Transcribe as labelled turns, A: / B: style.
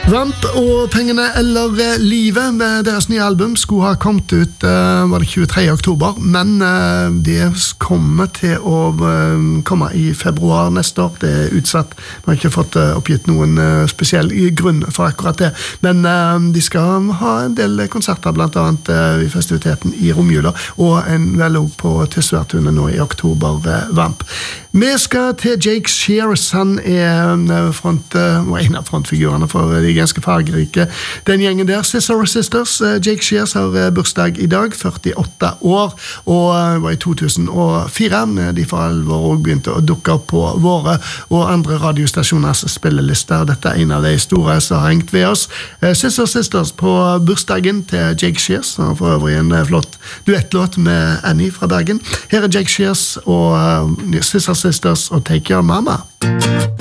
A: Vamp og pengene eller livet med deres nye album skulle ha kommet ut var det 23. oktober, men det kommer til å komme i februar neste år. Det utsatt. Vi har ikke fått oppgitt noen spesiell grunn for akkurat det, men de skal ha en del konserter, blant annet i festiviteten i romjula, og en vel også på Tysværtunet nå i oktober, Vamp. Vi skal til Jake Shears. Han en av frontfigurene for de ganske fargerike. Den gjengen der, Scissor Sisters. Jake Shears har bursdag i dag, 48 år, og var i 2004. De for alvor også begynte å dukke opp på våre og andre radiostasjoners spillelister. Dette en av de store som har hengt ved oss. Scissor Sisters på bursdagen til Jake Shears, og for øvrig en flott duettlåt med Annie fra Bergen. Her Jake Shears og Scissor Sisters og Take Your Mama.